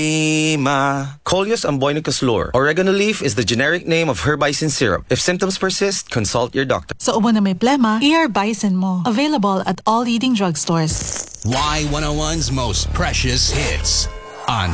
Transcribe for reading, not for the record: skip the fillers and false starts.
Coleus amboinicus lure. Oregano leaf is the generic name of herbicin syrup. If symptoms persist, consult your doctor. Sa ubo na may plema, i-herbicin mo. Available at all leading drugstores. Y101's most precious hits on